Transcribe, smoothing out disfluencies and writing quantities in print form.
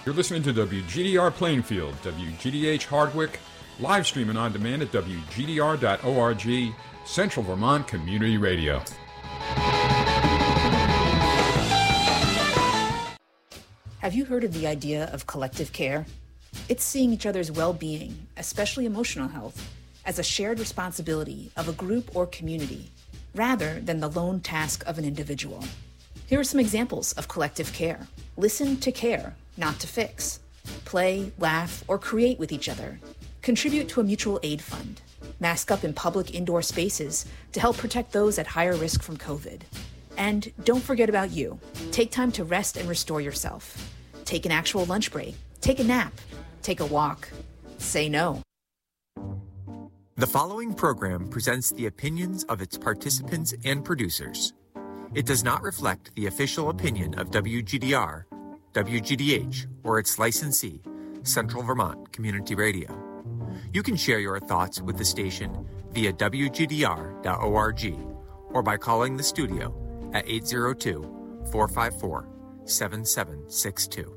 You're listening to WGDR Plainfield, WGDH Hardwick, live streaming on demand at WGDR.org, Central Vermont Community Radio. Have you heard of the idea of collective care? It's seeing each other's well-being, especially emotional health, as a shared responsibility of a group or community, rather than the lone task of an individual. Here are some examples of collective care. Listen to care, not to fix. Play, laugh, or create with each other. Contribute to a mutual aid fund. Mask up in public indoor spaces to help protect those at higher risk from COVID. And don't forget about you. Take time to rest and restore yourself. Take an actual lunch break. Take a nap. Take a walk. Say no. The following program presents the opinions of its participants and producers. It does not reflect the official opinion of WGDR, WGDH, or its licensee, Central Vermont Community Radio. You can share your thoughts with the station via WGDR.org or by calling the studio at 802-454-7762.